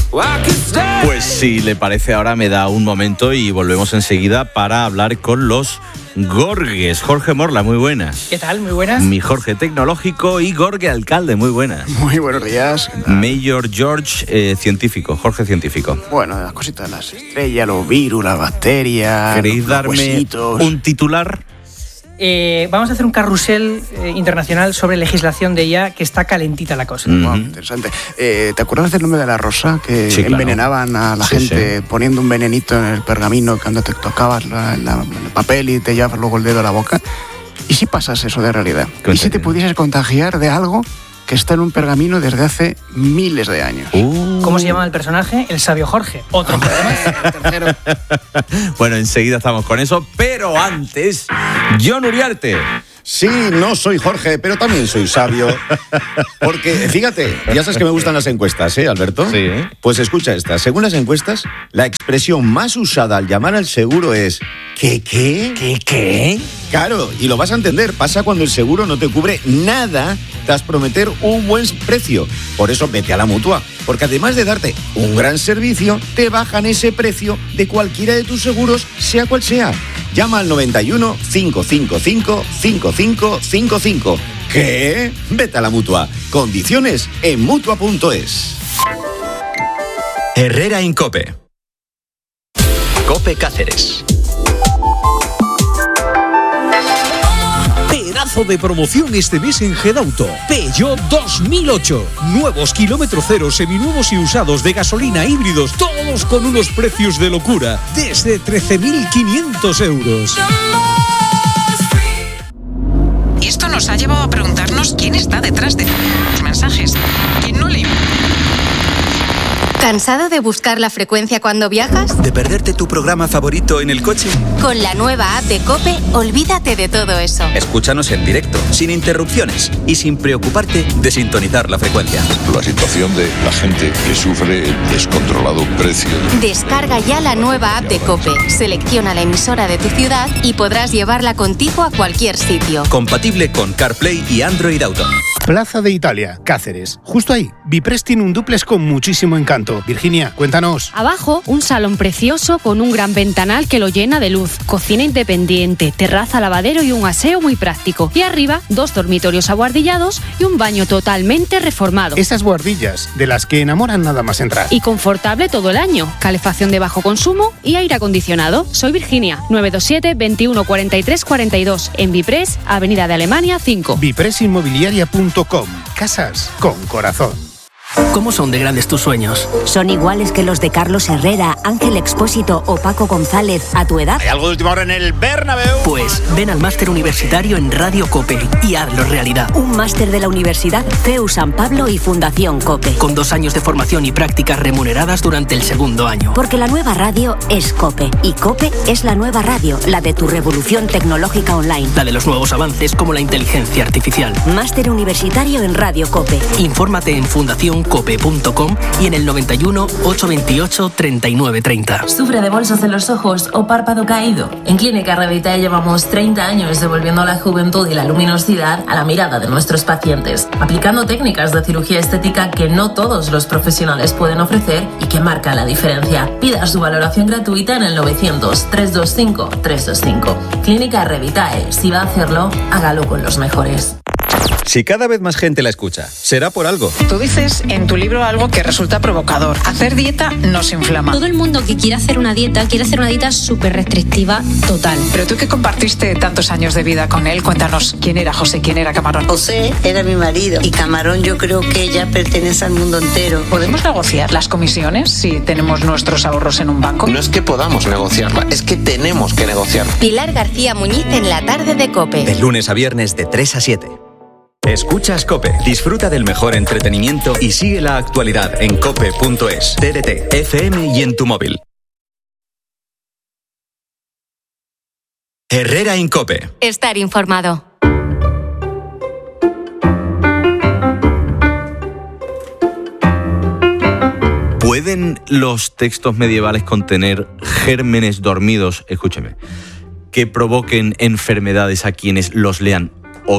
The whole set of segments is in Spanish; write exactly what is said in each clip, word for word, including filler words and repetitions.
Pues si le parece, ahora me da un momento y volvemos enseguida para hablar con los Gorges. Jorge Morla, muy buenas. ¿Qué tal? Muy buenas. Mi Jorge tecnológico y Gorge alcalde, muy buenas. Muy buenos días. Mayor George, eh, científico, Jorge científico. Bueno, las cositas, las estrellas, los virus, las bacterias. ¿Queréis los darme huesitos? un titular? Eh, vamos a hacer un carrusel eh, internacional sobre legislación de I A, que está calentita la cosa. Mm-hmm. Wow, interesante. Eh, ¿Te acuerdas del nombre de la rosa? Que sí, claro. envenenaban a la sí, gente sí. poniendo un venenito en el pergamino cuando te tocabas la, la, el papel y te llevabas luego el dedo a la boca. ¿Y si pasas eso de realidad? ¿Y si te pudieses contagiar de algo que está en un pergamino desde hace miles de años? Uh. ¿Cómo se llama el personaje? El sabio Jorge. Otro problema. Bueno, enseguida estamos con eso, pero antes, Jon Uriarte. Sí, no soy Jorge, pero también soy sabio. Porque, fíjate, ya sabes que me gustan las encuestas, ¿eh, Alberto? Sí. Pues escucha esta. Según las encuestas, la expresión más usada al llamar al seguro es ¿qué, qué? ¿Qué, qué? Claro, y lo vas a entender. Pasa cuando el seguro no te cubre nada tras prometer un buen precio. Por eso vete a la Mutua. Porque además de darte un gran servicio, te bajan ese precio de cualquiera de tus seguros, sea cual sea. Llama al noventa y uno, cinco cinco cinco, cinco cinco cinco cinco. ¿Qué? Vete a la Mutua. Condiciones en Mutua punto es. Herrera Incope. Cope Cáceres. Pedazo de promoción este mes en Gedauto. Peugeot dos mil ocho. Nuevos kilómetro cero, seminuevos y usados de gasolina, híbridos, todos con unos precios de locura. Desde trece mil quinientos euros. Y esto nos ha llevado a preguntarnos quién está detrás de los mensajes. ¿Quién no le... ¿Cansado de buscar la frecuencia cuando viajas? ¿De perderte tu programa favorito en el coche? Con la nueva app de COPE, olvídate de todo eso. Escúchanos en directo, sin interrupciones y sin preocuparte de sintonizar la frecuencia. La situación de la gente que sufre el descontrolado precio. Descarga ya la nueva app de COPE, selecciona la emisora de tu ciudad y podrás llevarla contigo a cualquier sitio. Compatible con CarPlay y Android Auto. Plaza de Italia, Cáceres. Justo ahí, Bipres tiene un dúplex con muchísimo encanto. Virginia, cuéntanos. Abajo, un salón precioso con un gran ventanal que lo llena de luz, cocina independiente, terraza, lavadero y un aseo muy práctico. Y arriba, dos dormitorios abuhardillados y un baño totalmente reformado. Esas buhardillas, de las que enamoran nada más entrar. Y confortable todo el año, calefacción de bajo consumo y aire acondicionado. Soy Virginia, nueve dos siete, veintiuno cuarenta y tres cuarenta y dos, en Bipres, Avenida de Alemania cinco. Bipres Inmobiliaria punto com. Casas con corazón. ¿Cómo son de grandes tus sueños? ¿Son iguales que los de Carlos Herrera, Ángel Expósito o Paco González a tu edad? ¿Hay algo de última hora en el Bernabéu? Pues ven al máster universitario en Radio COPE y hazlo realidad. Un máster de la Universidad C E U San Pablo y Fundación COPE. Con dos años de formación y prácticas remuneradas durante el segundo año. Porque la nueva radio es COPE y COPE es la nueva radio, la de tu revolución tecnológica online. La de los nuevos avances como la inteligencia artificial. Máster universitario en Radio COPE. Infórmate en fundación cope punto com y en el noventa y uno, ochocientos veintiocho, treinta y nueve treinta. ¿Sufre de bolsas en los ojos o párpado caído? En Clínica Revitae llevamos treinta años devolviendo la juventud y la luminosidad a la mirada de nuestros pacientes, aplicando técnicas de cirugía estética que no todos los profesionales pueden ofrecer y que marcan la diferencia. Pida su valoración gratuita en el novecientos, trescientos veinticinco, trescientos veinticinco. Clínica Revitae. Si va a hacerlo, hágalo con los mejores. Si cada vez más gente la escucha, será por algo. Tú dices en tu libro algo que resulta provocador. Hacer dieta nos inflama. Todo el mundo que quiere hacer una dieta, quiere hacer una dieta súper restrictiva total. Pero tú que compartiste tantos años de vida con él, cuéntanos quién era José, quién era Camarón. José era mi marido y Camarón yo creo que ya pertenece al mundo entero. ¿Podemos negociar las comisiones si tenemos nuestros ahorros en un banco? No es que podamos negociarla, es que tenemos que negociarla. Pilar García Muñiz en la tarde de COPE. De lunes a viernes de tres a siete. Escuchas COPE, disfruta del mejor entretenimiento y sigue la actualidad en cope punto es, T D T, F M y en tu móvil. Herrera Incope. Estar informado. ¿Pueden los textos medievales contener gérmenes dormidos, escúcheme, que provoquen enfermedades a quienes los lean hoy?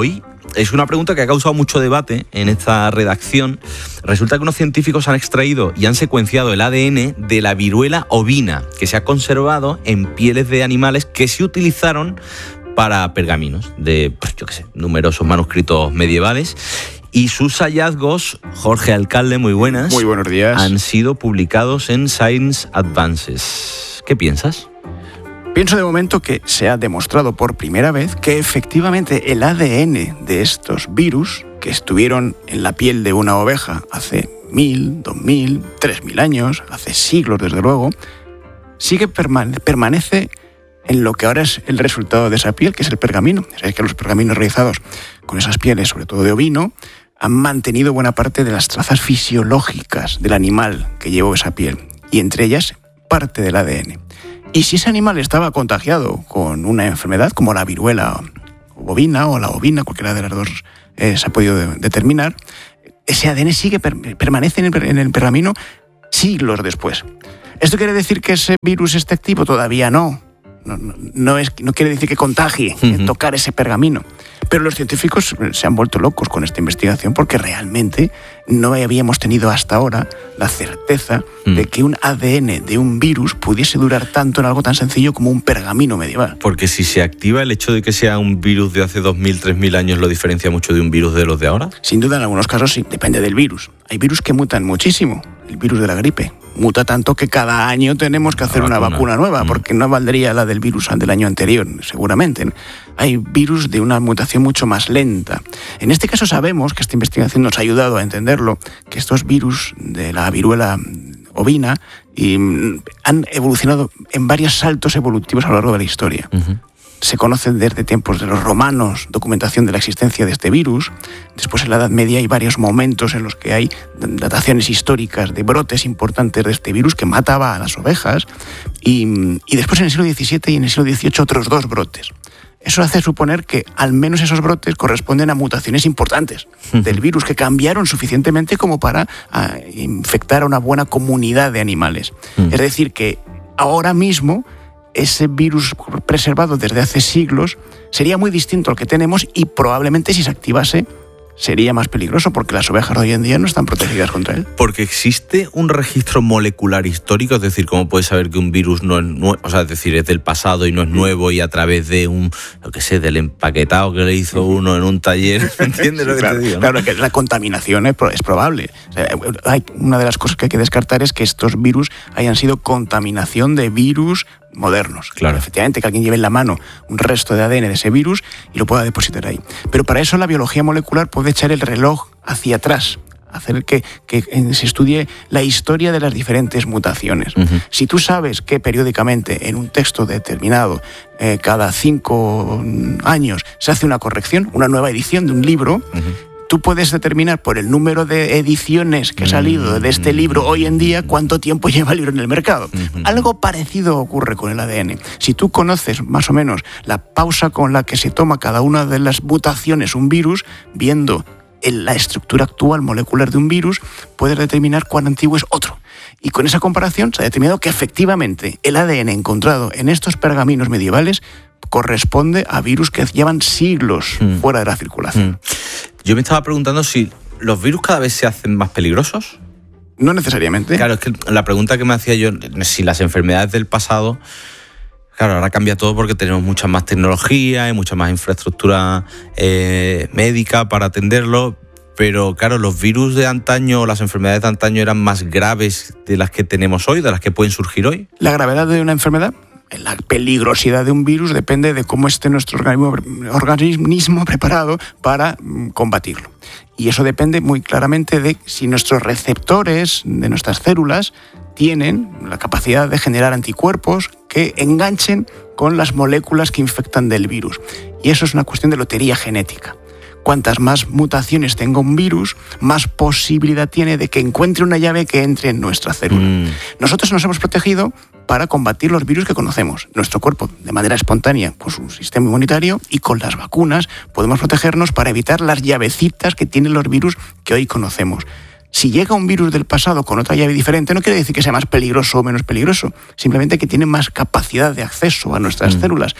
es una pregunta que ha causado mucho debate en esta redacción. Resulta que unos científicos han extraído y han secuenciado el A D N de la viruela ovina, que se ha conservado en pieles de animales que se utilizaron para pergaminos de, pues, yo qué sé, numerosos manuscritos medievales. Y sus hallazgos, Jorge Alcalde, muy buenas. Muy buenos días. Han sido publicados en Science Advances. ¿Qué piensas? Pienso de momento que se ha demostrado por primera vez que efectivamente el A D N de estos virus que estuvieron en la piel de una oveja hace mil, dos mil, tres mil años, hace siglos desde luego, sigue permane- permanece en lo que ahora es el resultado de esa piel, que es el pergamino. Sabéis que los pergaminos realizados con esas pieles, sobre todo de ovino, han mantenido buena parte de las trazas fisiológicas del animal que llevó esa piel, y entre ellas parte del A D N. Y si ese animal estaba contagiado con una enfermedad como la viruela bovina o la ovina, cualquiera de las dos eh, se ha podido de- determinar, ese A D N sigue per- permanece en el, per- en el pergamino siglos después. ¿Esto quiere decir que ese virus esté activo? Todavía no. No, no, no, es, no quiere decir que contagie uh-huh. tocar ese pergamino. Pero los científicos se han vuelto locos con esta investigación porque realmente no habíamos tenido hasta ahora la certeza uh-huh. de que un A D N de un virus pudiese durar tanto en algo tan sencillo como un pergamino medieval. Porque si se activa, el hecho de que sea un virus de hace dos mil, tres mil años lo diferencia mucho de un virus de los de ahora. Sin duda, en algunos casos sí, depende del virus. Hay virus que mutan muchísimo. El virus de la gripe muta tanto que cada año tenemos que hacer una vacuna, vacuna nueva, porque no valdría la del virus del año anterior, seguramente. Hay virus de una mutación mucho más lenta. En este caso sabemos que esta investigación nos ha ayudado a entenderlo, que estos virus de la viruela ovina y, han evolucionado en varios saltos evolutivos a lo largo de la historia. Uh-huh. Se conoce desde tiempos de los romanos documentación de la existencia de este virus. Después, en la Edad Media, hay varios momentos en los que hay dataciones históricas de brotes importantes de este virus que mataba a las ovejas. Y, y después, en el siglo diecisiete y en el siglo dieciocho, otros dos brotes. Eso hace suponer que al menos esos brotes corresponden a mutaciones importantes del virus que cambiaron suficientemente como para a, infectar a una buena comunidad de animales. Es decir, que ahora mismo ese virus preservado desde hace siglos sería muy distinto al que tenemos y probablemente si se activase sería más peligroso porque las ovejas de hoy en día no están protegidas contra él. Porque existe un registro molecular histórico, es decir, ¿cómo puedes saber que un virus no es nuevo? O sea, es decir, es del pasado y no es nuevo y a través de un, lo que sé, del empaquetado que le hizo uno en un taller, ¿entiendes lo que claro, te digo? ¿no? Claro, que la contaminación es, es probable. O sea, hay, una de las cosas que hay que descartar es que estos virus hayan sido contaminación de virus modernos. Claro. Efectivamente, que alguien lleve en la mano un resto de A D N de ese virus y lo pueda depositar ahí. Pero para eso la biología molecular puede echar el reloj hacia atrás, hacer que, que se estudie la historia de las diferentes mutaciones. Uh-huh. Si tú sabes que periódicamente en un texto determinado, eh, cada cinco años, se hace una corrección, una nueva edición de un libro, uh-huh. tú puedes determinar por el número de ediciones que ha salido de este libro hoy en día cuánto tiempo lleva el libro en el mercado. Uh-huh. Algo parecido ocurre con el A D N. Si tú conoces más o menos la pausa con la que se toma cada una de las mutaciones un virus, viendo en la estructura actual molecular de un virus, puedes determinar cuán antiguo es otro. Y con esa comparación se ha determinado que efectivamente el A D N encontrado en estos pergaminos medievales corresponde a virus que llevan siglos mm. fuera de la circulación. Mm. Yo me estaba preguntando si los virus cada vez se hacen más peligrosos. No necesariamente. Claro, es que la pregunta que me hacía yo, si las enfermedades del pasado, claro, ahora cambia todo porque tenemos mucha más tecnología y mucha más infraestructura eh, médica para atenderlo, pero claro, los virus de antaño, las enfermedades de antaño eran más graves de las que tenemos hoy, de las que pueden surgir hoy. ¿La gravedad de una enfermedad? La peligrosidad de un virus depende de cómo esté nuestro organismo, organismo preparado para combatirlo. Y eso depende muy claramente de si nuestros receptores de nuestras células tienen la capacidad de generar anticuerpos que enganchen con las moléculas que infectan del virus. Y eso es una cuestión de lotería genética. Cuantas más mutaciones tenga un virus, más posibilidad tiene de que encuentre una llave que entre en nuestra célula. Mm. Nosotros nos hemos protegido para combatir los virus que conocemos. Nuestro cuerpo, de manera espontánea, con su sistema inmunitario, y con las vacunas podemos protegernos para evitar las llavecitas que tienen los virus que hoy conocemos. Si llega un virus del pasado con otra llave diferente, no quiere decir que sea más peligroso o menos peligroso, simplemente que tiene más capacidad de acceso a nuestras mm. células.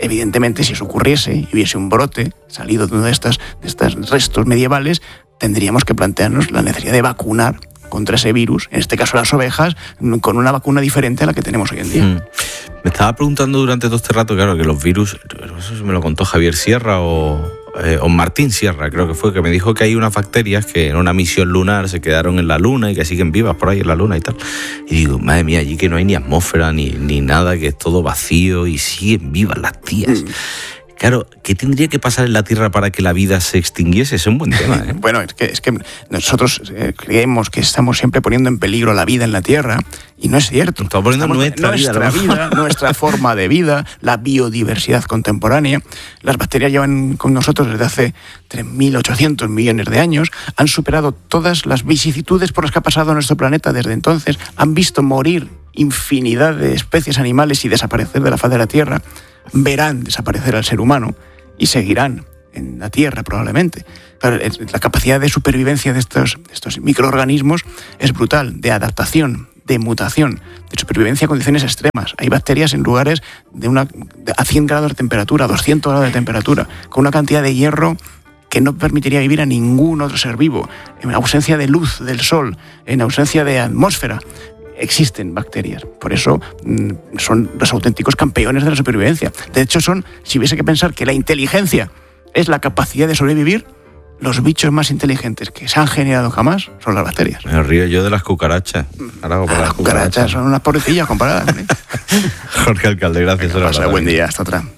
Evidentemente, si eso ocurriese y hubiese un brote salido de uno de estos, de estos restos medievales, tendríamos que plantearnos la necesidad de vacunar contra ese virus, en este caso las ovejas, con una vacuna diferente a la que tenemos hoy en día. Mm. Me estaba preguntando durante todo este rato, claro, que los virus, no sé si me lo contó Javier Sierra o, eh, o Martín Sierra, creo que fue, que me dijo que hay unas bacterias que en una misión lunar se quedaron en la luna y que siguen vivas por ahí en la luna y tal. Y digo, madre mía, allí que no hay ni atmósfera ni, ni nada, que es todo vacío y siguen vivas las tías. Mm. Claro, ¿qué tendría que pasar en la Tierra para que la vida se extinguiese? Es un buen tema, ¿eh? Bueno, es que, es que nosotros eh, creemos que estamos siempre poniendo en peligro la vida en la Tierra y no es cierto. Estamos poniendo estamos, nuestra, nuestra vida, vida nuestra forma de vida, la biodiversidad contemporánea. Las bacterias llevan con nosotros desde hace tres mil ochocientos millones de años, han superado todas las vicisitudes por las que ha pasado nuestro planeta desde entonces, han visto morir infinidad de especies animales y desaparecer de la faz de la Tierra, verán desaparecer al ser humano y seguirán en la Tierra probablemente. Claro, la capacidad de supervivencia de estos, de estos microorganismos es brutal, de adaptación, de mutación, de supervivencia a condiciones extremas. Hay bacterias en lugares de una, de, a cien grados de temperatura, doscientos grados de temperatura, con una cantidad de hierro que no permitiría vivir a ningún otro ser vivo, en ausencia de luz del sol, en ausencia de atmósfera. Existen bacterias, por eso mmm, son los auténticos campeones de la supervivencia. De hecho, son, si hubiese que pensar que la inteligencia es la capacidad de sobrevivir, los bichos más inteligentes que se han generado jamás son las bacterias. Me río yo de las cucarachas. Ahora hago para las las cucarachas, cucarachas son unas pobrecillas comparadas. ¿eh? Jorge Alcalde, gracias. Venga, pasa, buen día, hasta otra.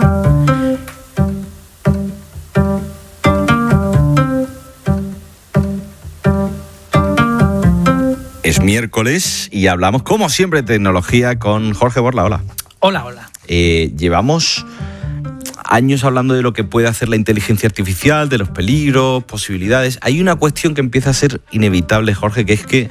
Es miércoles y hablamos, como siempre, de tecnología con Jorge Borla. Hola. Hola, hola. Eh, llevamos años hablando de lo que puede hacer la inteligencia artificial, de los peligros, posibilidades. Hay una cuestión que empieza a ser inevitable, Jorge, que es que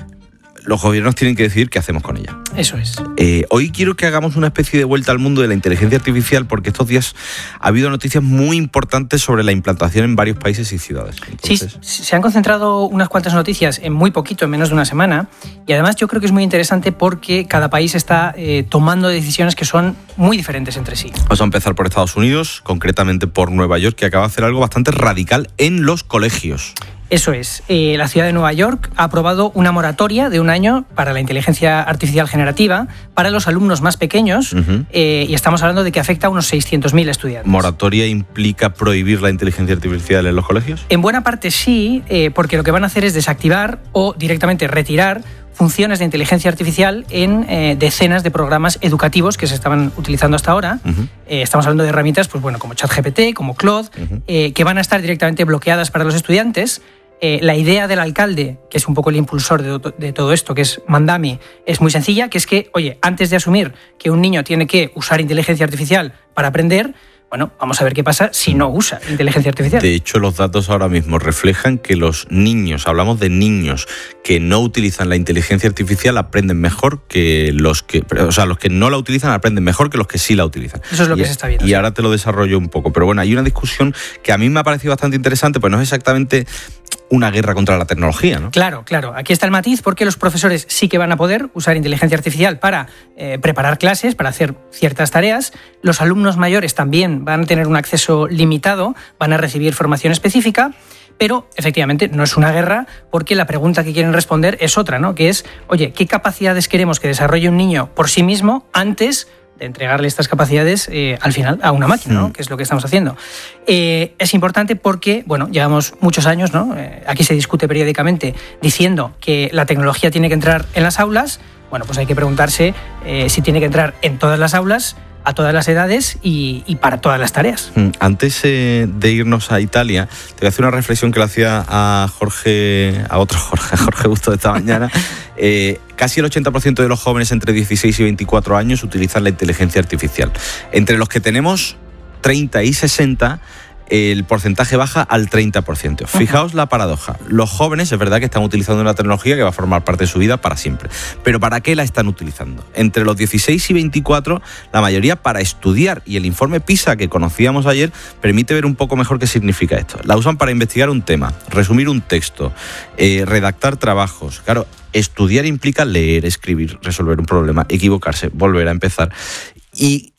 los gobiernos tienen que decidir qué hacemos con ella. Eso es. Eh, hoy quiero que hagamos una especie de vuelta al mundo de la inteligencia artificial, porque estos días ha habido noticias muy importantes sobre la implantación en varios países y ciudades. Entonces... Sí, se han concentrado unas cuantas noticias en muy poquito, en menos de una semana, y además yo creo que es muy interesante porque cada país está eh, tomando decisiones que son muy diferentes entre sí. Vamos a empezar por Estados Unidos, concretamente por Nueva York, que acaba de hacer algo bastante radical en los colegios. Eso es. Eh, la ciudad de Nueva York ha aprobado una moratoria de un año para la inteligencia artificial generativa para los alumnos más pequeños, uh-huh. eh, y estamos hablando de que afecta a unos seiscientos mil estudiantes. ¿Moratoria implica prohibir la inteligencia artificial en los colegios? En buena parte sí, eh, porque lo que van a hacer es desactivar o directamente retirar funciones de inteligencia artificial en eh, decenas de programas educativos que se estaban utilizando hasta ahora. Uh-huh. Eh, estamos hablando de herramientas pues, bueno, como ChatGPT, como Claude, uh-huh. eh, que van a estar directamente bloqueadas para los estudiantes. Eh, la idea del alcalde, que es un poco el impulsor de, de todo esto, que es Mandami, es muy sencilla, que es que, oye, antes de asumir que un niño tiene que usar inteligencia artificial para aprender, bueno, vamos a ver qué pasa si no usa inteligencia artificial. De hecho, los datos ahora mismo reflejan que los niños, hablamos de niños que no utilizan la inteligencia artificial, aprenden mejor que los que, o sea, los que no la utilizan aprenden mejor que los que sí la utilizan. Eso es lo y, que se está viendo. Y sí. ahora te lo desarrollo un poco. Pero bueno, hay una discusión que a mí me ha parecido bastante interesante, pues no es exactamente una guerra contra la tecnología, ¿no? Claro, claro. Aquí está el matiz, porque los profesores sí que van a poder usar inteligencia artificial para eh, preparar clases, para hacer ciertas tareas. Los alumnos mayores también van a tener un acceso limitado, van a recibir formación específica, pero efectivamente no es una guerra, porque la pregunta que quieren responder es otra, ¿no? Que es, oye, ¿qué capacidades queremos que desarrolle un niño por sí mismo antes de entregarle estas capacidades eh, al final a una máquina, ¿no? Que es lo que estamos haciendo. Eh, es importante porque, bueno, llevamos muchos años, ¿no? Eh, aquí se discute periódicamente diciendo que la tecnología tiene que entrar en las aulas. Bueno, pues hay que preguntarse eh, si tiene que entrar en todas las aulas, a todas las edades y, y para todas las tareas. Antes eh, de irnos a Italia, te voy a hacer una reflexión que le hacía a Jorge, a otro Jorge, a Jorge Busto de esta mañana. Eh, casi el ochenta por ciento de los jóvenes entre dieciséis y veinticuatro años utilizan la inteligencia artificial. Entre los que tenemos treinta y sesenta, el porcentaje baja al treinta por ciento. Fijaos la paradoja. Los jóvenes, es verdad que están utilizando una tecnología que va a formar parte de su vida para siempre. Pero ¿para qué la están utilizando? Entre los dieciséis y veinticuatro, la mayoría para estudiar. Y el informe PISA que conocíamos ayer permite ver un poco mejor qué significa esto. La usan para investigar un tema, resumir un texto, eh, redactar trabajos. Claro, estudiar implica leer, escribir, resolver un problema, equivocarse, volver a empezar. Y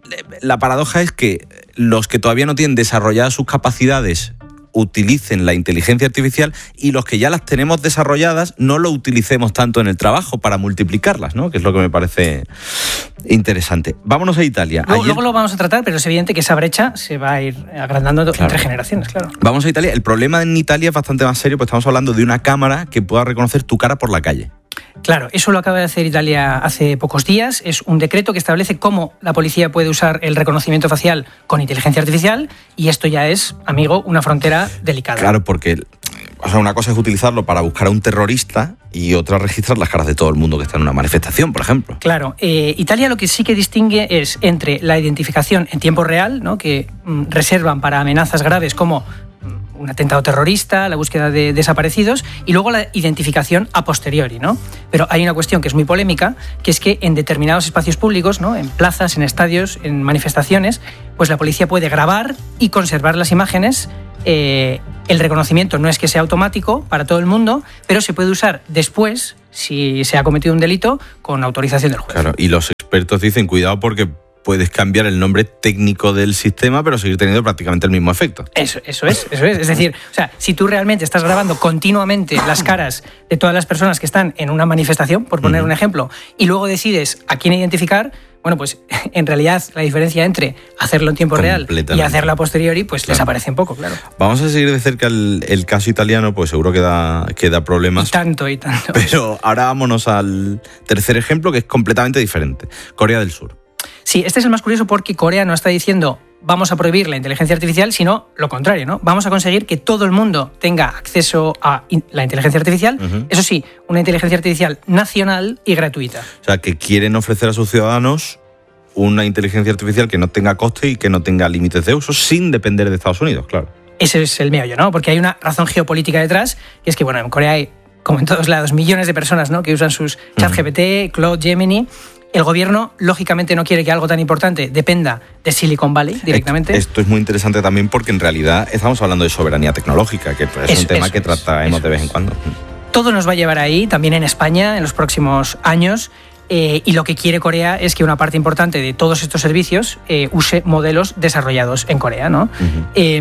la paradoja es que los que todavía no tienen desarrolladas sus capacidades utilicen la inteligencia artificial y los que ya las tenemos desarrolladas no lo utilicemos tanto en el trabajo para multiplicarlas, ¿no? Que es lo que me parece interesante. Vámonos a Italia. Luego, Ayer... luego lo vamos a tratar, pero es evidente que esa brecha se va a ir agrandando claro. entre generaciones, claro. Vamos a Italia. El problema en Italia es bastante más serio, porque estamos hablando de una cámara que pueda reconocer tu cara por la calle. Claro, eso lo acaba de hacer Italia hace pocos días. Es un decreto que establece cómo la policía puede usar el reconocimiento facial con inteligencia artificial y esto ya es, amigo, una frontera delicada. Claro, porque o sea, una cosa es utilizarlo para buscar a un terrorista y otra registrar las caras de todo el mundo que está en una manifestación, por ejemplo. Claro, eh, Italia lo que sí que distingue es entre la identificación en tiempo real, ¿no? que mm, reservan para amenazas graves como un atentado terrorista, la búsqueda de desaparecidos y luego la identificación a posteriori, ¿no? Pero hay una cuestión que es muy polémica, que es que en determinados espacios públicos, ¿no? En plazas, en estadios, en manifestaciones, pues la policía puede grabar y conservar las imágenes. Eh, el reconocimiento no es que sea automático para todo el mundo, pero se puede usar después, si se ha cometido un delito, con autorización del juez. Claro, y los expertos dicen, cuidado porque puedes cambiar el nombre técnico del sistema, pero seguir teniendo prácticamente el mismo efecto. Eso, eso es, eso es. Es decir, o sea, si tú realmente estás grabando continuamente las caras de todas las personas que están en una manifestación, por poner uh-huh. un ejemplo, y luego decides a quién identificar, bueno, pues en realidad la diferencia entre hacerlo en tiempo real y hacerlo a posteriori, pues claro. desaparece un poco, claro. Vamos a seguir de cerca el, el caso italiano, pues seguro que da, que da problemas. Y tanto, y tanto. Pero ahora vámonos al tercer ejemplo, que es completamente diferente. Corea del Sur. Sí, este es el más curioso porque Corea no está diciendo vamos a prohibir la inteligencia artificial, sino lo contrario, ¿no? Vamos a conseguir que todo el mundo tenga acceso a la inteligencia artificial, uh-huh. eso sí, una inteligencia artificial nacional y gratuita. O sea, que quieren ofrecer a sus ciudadanos una inteligencia artificial que no tenga coste y que no tenga límites de uso, sin depender de Estados Unidos, claro. Ese es el meollo, ¿no? Porque hay una razón geopolítica detrás, que es que, bueno, en Corea hay, como en todos lados, millones de personas, ¿no? que usan sus ChatGPT, uh-huh. Claude, Gemini. El gobierno, lógicamente, no quiere que algo tan importante dependa de Silicon Valley directamente. Esto es muy interesante también porque, en realidad, estamos hablando de soberanía tecnológica, que es eso, un tema que trataremos de vez en cuando. Todo nos va a llevar ahí, también en España, en los próximos años. Eh, y lo que quiere Corea es que una parte importante de todos estos servicios eh, use modelos desarrollados en Corea, ¿no? Uh-huh. Eh,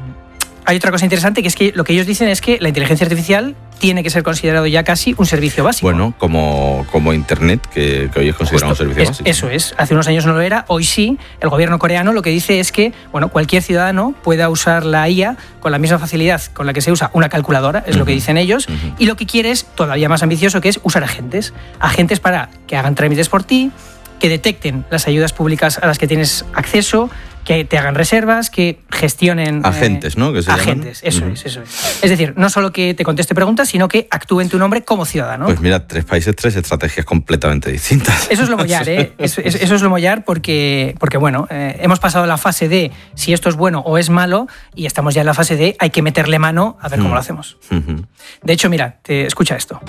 hay otra cosa interesante, que es que lo que ellos dicen es que la inteligencia artificial tiene que ser considerado ya casi un servicio básico. Bueno, como, como Internet, que, que hoy es considerado Justo, un servicio es, básico. Eso es. Hace unos años no lo era, hoy sí. El gobierno coreano lo que dice es que bueno, cualquier ciudadano pueda usar la I A con la misma facilidad con la que se usa una calculadora, es uh-huh. lo que dicen ellos, uh-huh. y lo que quiere es todavía más ambicioso, que es usar agentes. Agentes para que hagan trámites por ti, que detecten las ayudas públicas a las que tienes acceso, que te hagan reservas, que gestionen... Agentes, eh, ¿no? Que se agentes, llaman. eso uh-huh. es, eso es. Es decir, no solo que te conteste preguntas, sino que actúe en tu nombre como ciudadano. Pues mira, tres países, tres estrategias completamente distintas. Eso es lo mollar, ¿eh? Eso, eso es lo mollar porque, porque bueno, eh, hemos pasado la fase de si esto es bueno o es malo y estamos ya en la fase de hay que meterle mano a ver uh-huh. cómo lo hacemos. Uh-huh. De hecho, mira, te escucha esto.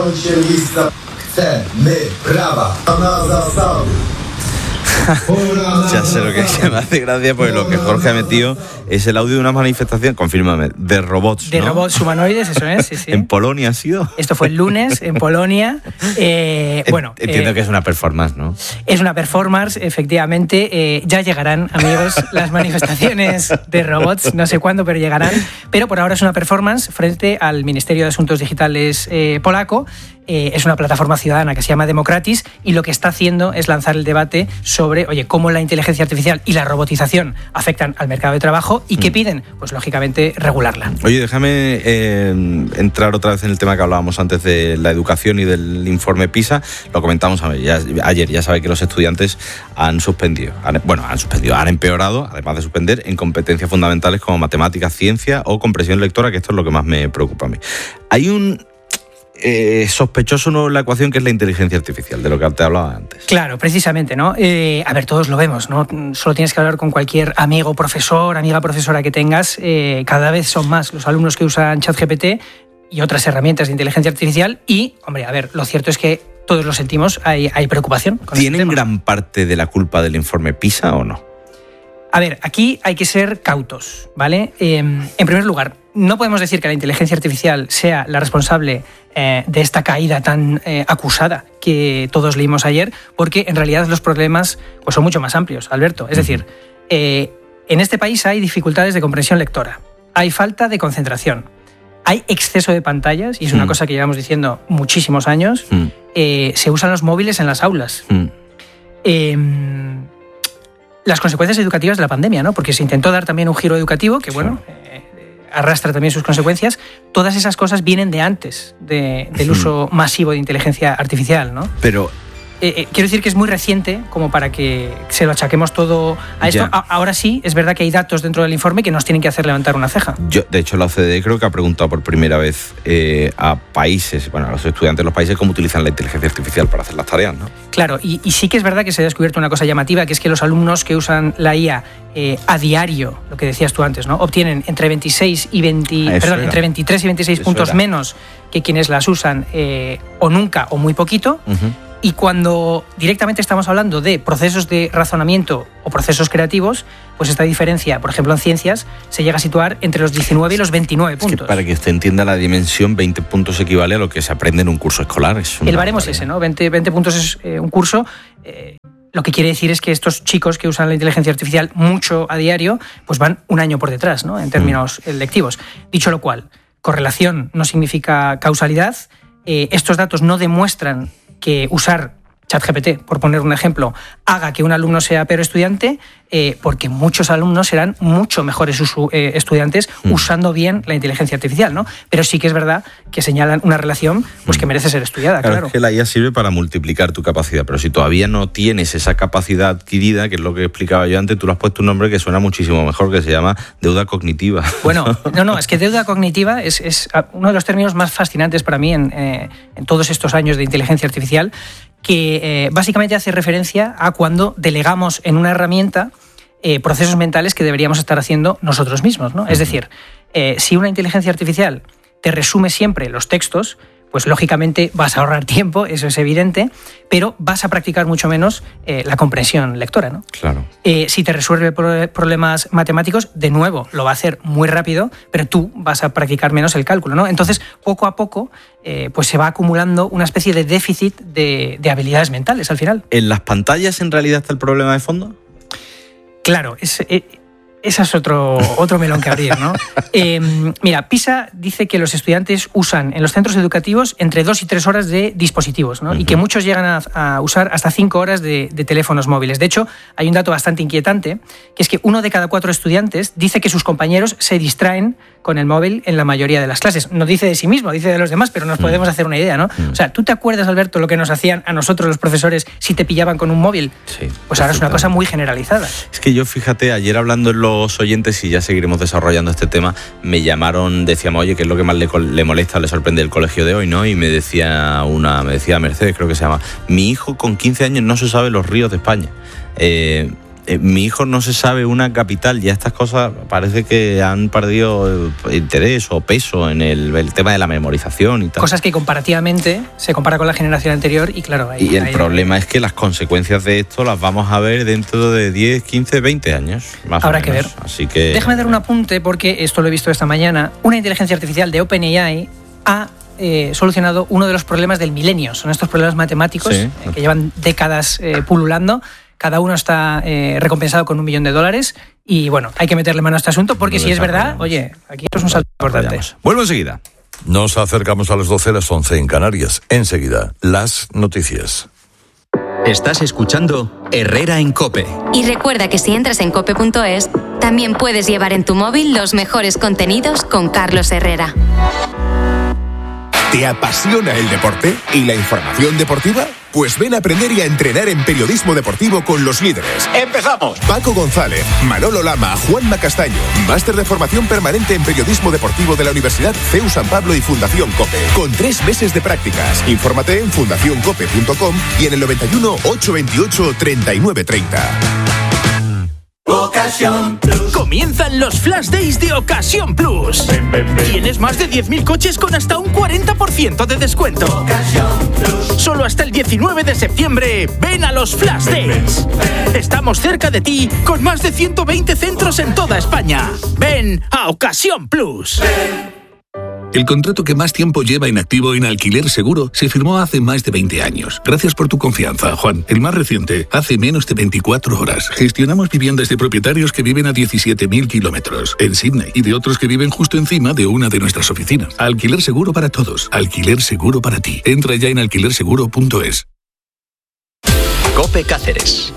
Ya sé lo que se me hace gracia, porque lo que Jorge ha metido es el audio de una manifestación, confírmame, de robots, De ¿no? robots humanoides, eso es, sí, sí. ¿En Polonia ha sido? Esto fue el lunes, en Polonia. Eh, bueno, Entiendo eh, que es una performance, ¿no? Es una performance, efectivamente. Eh, ya llegarán, amigos, las manifestaciones de robots, no sé cuándo, pero llegarán. Pero por ahora es una performance frente al Ministerio de Asuntos Digitales eh, polaco. Eh, es una plataforma ciudadana que se llama Democratis y lo que está haciendo es lanzar el debate sobre, oye, cómo la inteligencia artificial y la robotización afectan al mercado de trabajo y qué mm. piden, pues lógicamente regularla. Oye, déjame eh, entrar otra vez en el tema que hablábamos antes de la educación y del informe PISA. Lo comentamos ya, ayer, ya sabe que los estudiantes han suspendido, han, bueno, han suspendido, han empeorado, además de suspender, en competencias fundamentales como matemáticas, ciencia o comprensión lectora, que esto es lo que más me preocupa a mí. Hay un Eh, sospechoso nuevo en la ecuación, que es la inteligencia artificial, de lo que te hablaba antes. Claro, precisamente, ¿no? Eh, a ver, todos lo vemos, ¿no? Solo tienes que hablar con cualquier amigo, profesor, amiga profesora que tengas. Eh, cada vez son más los alumnos que usan ChatGPT y otras herramientas de inteligencia artificial y, hombre, a ver, lo cierto es que todos lo sentimos, hay, hay preocupación. ¿Tienen este gran parte de la culpa del informe PISA o no? A ver, aquí hay que ser cautos, ¿vale? Eh, en primer lugar, no podemos decir que la inteligencia artificial sea la responsable eh, de esta caída tan eh, acusada que todos leímos ayer, porque en realidad los problemas pues, son mucho más amplios, Alberto. Es decir, eh, en este país hay dificultades de comprensión lectora, hay falta de concentración, hay exceso de pantallas, y es una mm. cosa que llevamos diciendo muchísimos años, mm. eh, se usan los móviles en las aulas. Mm. Eh, las consecuencias educativas de la pandemia, ¿no? Porque se intentó dar también un giro educativo que, bueno, eh, arrastra también sus consecuencias. Todas esas cosas vienen de antes de, del uso masivo de inteligencia artificial, ¿no? Pero... Eh, eh, quiero decir que es muy reciente como para que se lo achaquemos todo a esto. A, ahora sí, es verdad que hay datos dentro del informe que nos tienen que hacer levantar una ceja. Yo, de hecho, la O C D E creo que ha preguntado por primera vez eh, a países, bueno, a los estudiantes de los países, cómo utilizan la inteligencia artificial para hacer las tareas, ¿no? Claro, y, y sí que es verdad que se ha descubierto una cosa llamativa, que es que los alumnos que usan la I A eh, a diario, lo que decías tú antes, ¿no? Obtienen entre veintiséis y veinte, perdón, entre veintitrés y veintiséis Eso puntos era. menos que quienes las usan eh, o nunca o muy poquito. Uh-huh. Y cuando directamente estamos hablando de procesos de razonamiento o procesos creativos, pues esta diferencia, por ejemplo en ciencias, se llega a situar entre los diecinueve y los veintinueve puntos. Es que para que usted entienda la dimensión, veinte puntos equivale a lo que se aprende en un curso escolar. Es El baremo es ese, ¿no? veinte, veinte puntos es eh, un curso. Eh, lo que quiere decir es que estos chicos que usan la inteligencia artificial mucho a diario, pues van un año por detrás, ¿no? En términos mm. lectivos. Dicho lo cual, correlación no significa causalidad. Eh, estos datos no demuestran que usar ChatGPT, por poner un ejemplo, haga que un alumno sea peor estudiante, eh, porque muchos alumnos serán mucho mejores usu- eh, estudiantes mm. usando bien la inteligencia artificial, ¿no? Pero sí que es verdad que señalan una relación pues, que merece ser estudiada, claro. Claro, es que la I A sirve para multiplicar tu capacidad, pero si todavía no tienes esa capacidad adquirida, que es lo que explicaba yo antes, tú le has puesto un nombre que suena muchísimo mejor, que se llama deuda cognitiva. Bueno, no, no, es que deuda cognitiva es, es uno de los términos más fascinantes para mí en, eh, en todos estos años de inteligencia artificial, que eh, básicamente hace referencia a cuando delegamos en una herramienta eh, procesos mentales que deberíamos estar haciendo nosotros mismos, ¿no? Uh-huh. Es decir, eh, si una inteligencia artificial te resume siempre los textos, pues lógicamente vas a ahorrar tiempo, eso es evidente, pero vas a practicar mucho menos eh, la comprensión lectora, ¿no? Claro. Eh, si te resuelve pro- problemas matemáticos, de nuevo, lo va a hacer muy rápido, pero tú vas a practicar menos el cálculo, ¿no? Entonces, poco a poco, eh, pues se va acumulando una especie de déficit de, de habilidades mentales al final. ¿En las pantallas en realidad está el problema de fondo? Claro, es... Eh, Ese es otro, otro melón que abrir, ¿no? Eh, mira, PISA dice que los estudiantes usan en los centros educativos entre dos y tres horas de dispositivos, ¿no? Uh-huh. Y que muchos llegan a, a usar hasta cinco horas de, de teléfonos móviles. De hecho, hay un dato bastante inquietante, que es que uno de cada cuatro estudiantes dice que sus compañeros se distraen con el móvil en la mayoría de las clases. No dice de sí mismo, dice de los demás, pero nos uh-huh. podemos hacer una idea, ¿no? Uh-huh. O sea, ¿tú te acuerdas, Alberto, lo que nos hacían a nosotros los profesores si te pillaban con un móvil? Sí. Pues ahora es una cosa muy generalizada. Es que yo, fíjate, ayer hablando en los oyentes, y ya seguiremos desarrollando este tema, me llamaron, decíamos, oye, ¿qué es lo que más le, le molesta, le sorprende el colegio de hoy, ¿no? Y me decía una, me decía Mercedes, creo que se llama, mi hijo con quince años no se sabe los ríos de España. Eh, eh, mi hijo no se sabe una capital. Ya estas cosas parece que han perdido interés o peso en el, el tema de la memorización y tal. Cosas que comparativamente se compara con la generación anterior y claro... Ahí, y el ahí, problema es que las consecuencias de esto las vamos a ver dentro de diez, quince, veinte años. Más Habrá o menos. que ver. Así que... Déjame dar un apunte porque esto lo he visto esta mañana. Una inteligencia artificial de OpenAI ha eh, solucionado uno de los problemas del milenio. Son estos problemas matemáticos sí. eh, que llevan décadas eh, pululando. Cada uno está eh, recompensado con un millón de dólares y bueno, hay que meterle mano a este asunto porque si es verdad, oye, aquí es un salto importante. Vuelvo enseguida. Nos acercamos a las doce, las once en Canarias. Enseguida, las noticias. Estás escuchando Herrera en COPE. Y recuerda que si entras en cope punto es, también puedes llevar en tu móvil los mejores contenidos con Carlos Herrera. ¿Te apasiona el deporte y la información deportiva? Pues ven a aprender y a entrenar en periodismo deportivo con los líderes. ¡Empezamos! Paco González, Manolo Lama, Juanma Castaño. Máster de formación permanente en periodismo deportivo de la Universidad C E U San Pablo y Fundación COPE. Con tres meses de prácticas. Infórmate en fundación cope punto com y en el noventa y uno, ochocientos veintiocho, treinta y nueve treinta. Ocasión Plus. Comienzan los Flash Days de Ocasión Plus. Ven, ven, ven. Tienes más de diez mil coches con hasta un cuarenta por ciento de descuento. Ocasión Plus. Solo hasta el diecinueve de septiembre. Ven a los Flash Days. Ven, ven. Estamos cerca de ti con más de ciento veinte centros en toda España. Ven a Ocasión Plus. Ven. El contrato que más tiempo lleva inactivo en Alquiler Seguro se firmó hace más de veinte años. Gracias por tu confianza, Juan. El más reciente, hace menos de veinticuatro horas. Gestionamos viviendas de propietarios que viven a diecisiete mil kilómetros en Sydney y de otros que viven justo encima de una de nuestras oficinas. Alquiler Seguro para todos. Alquiler Seguro para ti. Entra ya en alquiler seguro punto es. COPE Cáceres.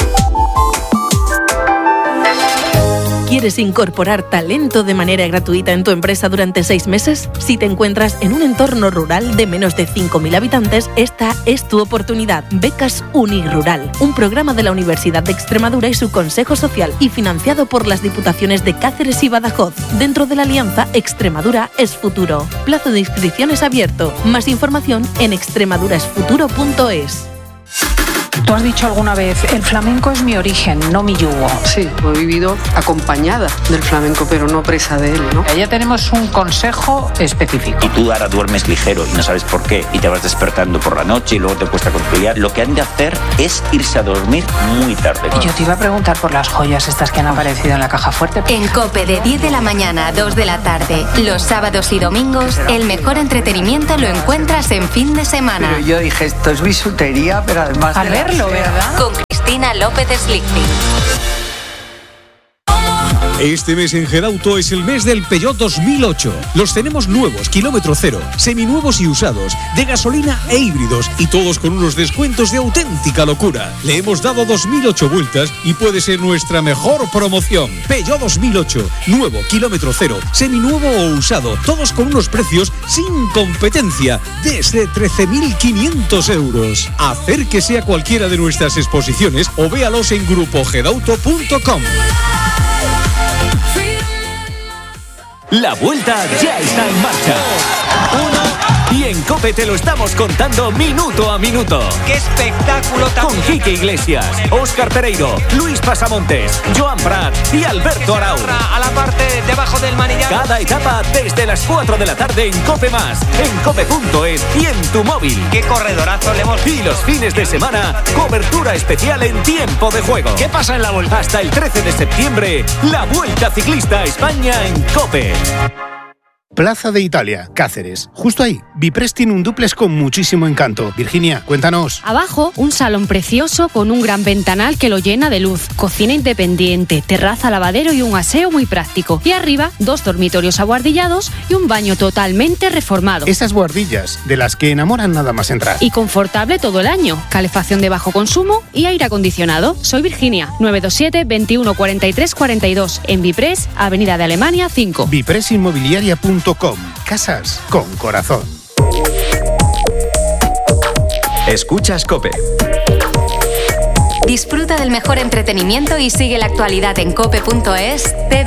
¿Quieres incorporar talento de manera gratuita en tu empresa durante seis meses? Si te encuentras en un entorno rural de menos de cinco mil habitantes, esta es tu oportunidad. Becas Unirural, un programa de la Universidad de Extremadura y su Consejo Social y financiado por las Diputaciones de Cáceres y Badajoz, dentro de la alianza Extremadura es Futuro. Plazo de inscripciones abierto. Más información en extremaduraesfuturo punto es. Tú has dicho alguna vez, el flamenco es mi origen, no mi yugo. Sí, he vivido acompañada del flamenco, pero no presa de él, ¿no? Ya tenemos un consejo específico. Y tú ahora duermes ligero y no sabes por qué, y te vas despertando por la noche y luego te cuesta conciliar. Lo que han de hacer es irse a dormir muy tarde. Y yo te iba a preguntar por las joyas estas que han aparecido en la caja fuerte. En COPE de diez de la mañana a dos de la tarde, los sábados y domingos, el mejor entretenimiento lo encuentras en fin de semana. Pero yo dije, esto es bisutería, pero además... A verlo, ¿verdad? Con Cristina López Slichting. Este mes en Gedauto es el mes del Peugeot dos mil ocho. Los tenemos nuevos, kilómetro cero, seminuevos y usados, de gasolina e híbridos, y todos con unos descuentos de auténtica locura. Le hemos dado dos mil ocho vueltas y puede ser nuestra mejor promoción. Peugeot dos mil ocho, nuevo, kilómetro cero, seminuevo o usado, todos con unos precios sin competencia, desde trece mil quinientos euros. Acérquese a cualquiera de nuestras exposiciones o véalos en grupo gedauto punto com. La vuelta ya está en marcha. Uno, y en COPE te lo estamos contando minuto a minuto. ¡Qué espectáculo tan! Con Quique Iglesias, Óscar Pereiro, Luis Pasamontes, Joan Prat y Alberto Arau. A la parte debajo del manillar. Cada etapa desde las cuatro de la tarde en COPE Más, en cope punto es y en tu móvil. ¡Qué corredorazo le hemos! Y los fines de semana, cobertura especial en tiempo de juego. ¿Qué pasa en la vuelta? Hasta el trece de septiembre, la Vuelta Ciclista a España en COPE. Plaza de Italia, Cáceres. Justo ahí, Bipress tiene un dúplex con muchísimo encanto. Virginia, cuéntanos. Abajo, un salón precioso con un gran ventanal que lo llena de luz, cocina independiente, terraza, lavadero y un aseo muy práctico. Y arriba, dos dormitorios abuhardillados y un baño totalmente reformado. Esas buhardillas, de las que enamoran nada más entrar. Y confortable todo el año, calefacción de bajo consumo y aire acondicionado. Soy Virginia, nueve dos siete, veintiuno cuarenta y tres cuarenta y dos, en Bipress, Avenida de Alemania cinco. Bipress Inmobiliaria punto com. Casas con corazón. Escuchas COPE. Disfruta del mejor entretenimiento y sigue la actualidad en cope punto es.